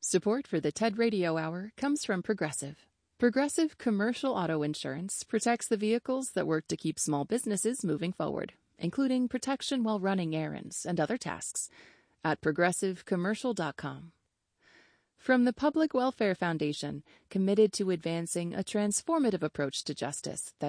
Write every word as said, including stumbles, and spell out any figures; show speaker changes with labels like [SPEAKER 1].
[SPEAKER 1] Support for the TED Radio Hour comes from Progressive. Progressive Commercial Auto Insurance protects the vehicles that work to keep small businesses moving forward, including protection while running errands and other tasks, at progressive commercial dot com. From the Public Welfare Foundation, committed to advancing a transformative approach to justice that